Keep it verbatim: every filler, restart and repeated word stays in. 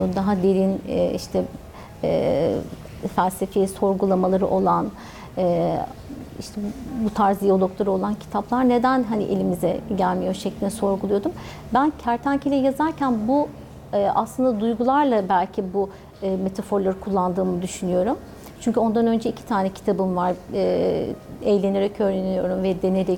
Daha derin e, işte e, felsefi sorgulamaları olan, e, işte bu tarz diyalogları olan kitaplar neden hani elimize gelmiyor şeklinde sorguluyordum. Ben Kertenkele yazarken bu e, aslında duygularla belki bu e, metaforları kullandığımı düşünüyorum. Çünkü ondan önce iki tane kitabım var. E, Eğlenerek öğreniyorum ve denerek